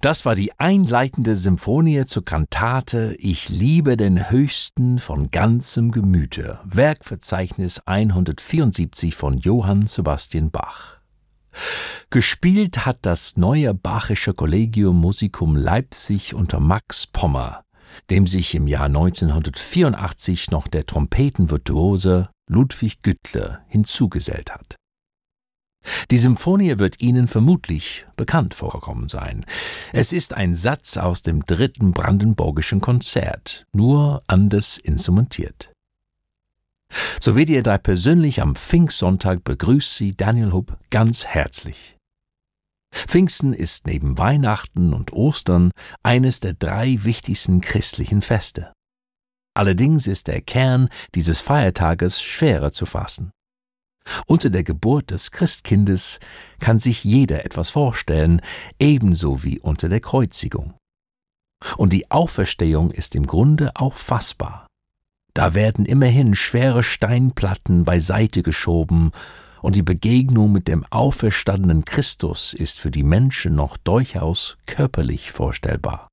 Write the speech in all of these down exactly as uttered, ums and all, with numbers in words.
Das war die einleitende Symphonie zur Kantate »Ich liebe den Höchsten von ganzem Gemüte«, Werkverzeichnis hundertvierundsiebzig von Johann Sebastian Bach. Gespielt hat das neue Bachische Collegium Musicum Leipzig unter Max Pommer, dem sich im Jahr neunzehnhundertvierundachtzig noch der Trompetenvirtuose Ludwig Güttler hinzugesellt hat. Die Symphonie wird Ihnen vermutlich bekannt vorgekommen sein. Es ist ein Satz aus dem dritten Brandenburgischen Konzert, nur anders instrumentiert. So W D R drei persönlich am Pfingstsonntag begrüßt Sie Daniel Hupp ganz herzlich. Pfingsten ist neben Weihnachten und Ostern eines der drei wichtigsten christlichen Feste. Allerdings ist der Kern dieses Feiertages schwerer zu fassen. Unter der Geburt des Christkindes kann sich jeder etwas vorstellen, ebenso wie unter der Kreuzigung. Und die Auferstehung ist im Grunde auch fassbar. Da werden immerhin schwere Steinplatten beiseite geschoben, und die Begegnung mit dem auferstandenen Christus ist für die Menschen noch durchaus körperlich vorstellbar.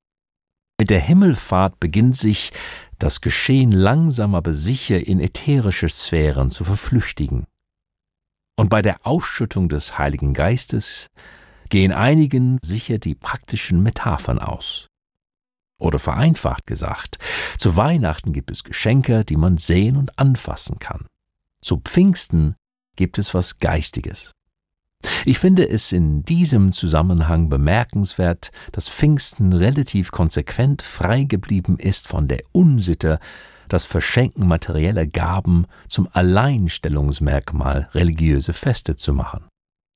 Mit der Himmelfahrt beginnt sich das Geschehen langsam aber sicher in ätherische Sphären zu verflüchtigen. Und bei der Ausschüttung des Heiligen Geistes gehen einigen sicher die praktischen Metaphern aus. Oder vereinfacht gesagt, zu Weihnachten gibt es Geschenke, die man sehen und anfassen kann. Zu Pfingsten gibt es was Geistiges. Ich finde es in diesem Zusammenhang bemerkenswert, dass Pfingsten relativ konsequent frei geblieben ist von der Unsitte, das Verschenken materieller Gaben zum Alleinstellungsmerkmal religiöse Feste zu machen.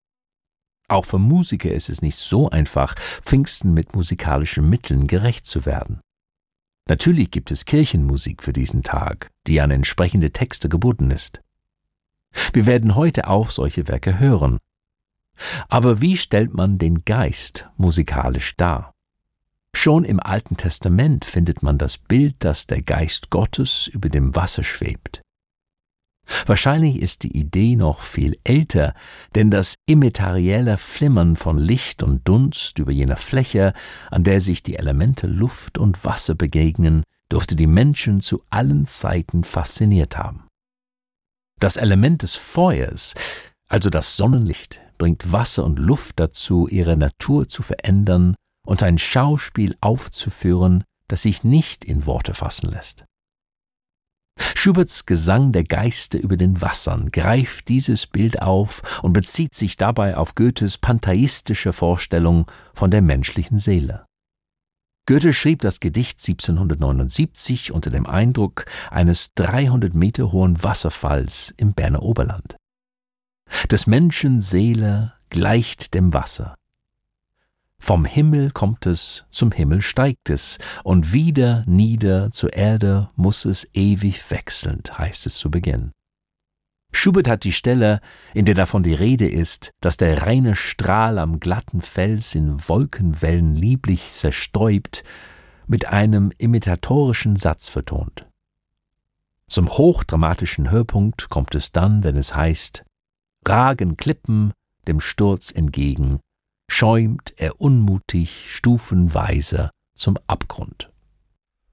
Auch für Musiker ist es nicht so einfach, Pfingsten mit musikalischen Mitteln gerecht zu werden. Natürlich gibt es Kirchenmusik für diesen Tag, die an entsprechende Texte gebunden ist. Wir werden heute auch solche Werke hören. Aber wie stellt man den Geist musikalisch dar? Schon im Alten Testament findet man das Bild, dass der Geist Gottes über dem Wasser schwebt. Wahrscheinlich ist die Idee noch viel älter, denn das immaterielle Flimmern von Licht und Dunst über jener Fläche, an der sich die Elemente Luft und Wasser begegnen, dürfte die Menschen zu allen Zeiten fasziniert haben. Das Element des Feuers, also das Sonnenlicht, bringt Wasser und Luft dazu, ihre Natur zu verändern und ein Schauspiel aufzuführen, das sich nicht in Worte fassen lässt. Schuberts Gesang der Geister über den Wassern greift dieses Bild auf und bezieht sich dabei auf Goethes pantheistische Vorstellung von der menschlichen Seele. Goethe schrieb das Gedicht siebzehnhundertneunundsiebzig unter dem Eindruck eines dreihundert Meter hohen Wasserfalls im Berner Oberland. Des Menschen Seele gleicht dem Wasser. Vom Himmel kommt es, zum Himmel steigt es, und wieder nieder zur Erde muss es ewig wechselnd, heißt es zu Beginn. Schubert hat die Stelle, in der davon die Rede ist, dass der reine Strahl am glatten Fels in Wolkenwellen lieblich zerstäubt, mit einem imitatorischen Satz vertont. Zum hochdramatischen Höhepunkt kommt es dann, wenn es heißt: Ragen Klippen dem Sturz entgegen, schäumt er unmutig stufenweise zum Abgrund.